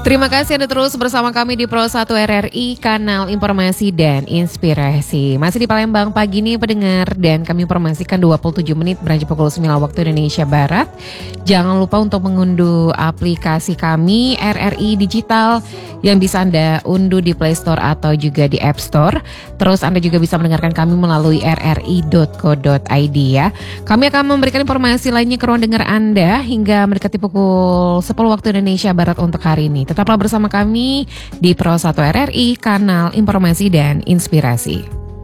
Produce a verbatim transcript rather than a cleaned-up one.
Terima kasih Anda terus bersama kami di Pro satu R R I, kanal informasi dan inspirasi. Masih di Palembang pagi ini pendengar, dan kami informasikan dua puluh tujuh menit beranjak pukul sembilan waktu Indonesia Barat. Jangan lupa untuk mengunduh aplikasi kami R R I Digital yang bisa Anda unduh di Play Store atau juga di App Store. Terus Anda juga bisa mendengarkan kami melalui r r i dot co dot i d ya. Kami akan memberikan informasi lainnya ke ruang dengar Anda hingga mendekati pukul sepuluh waktu Indonesia Barat untuk hari ini. Tetaplah bersama kami di Pro satu R R I, kanal informasi dan inspirasi.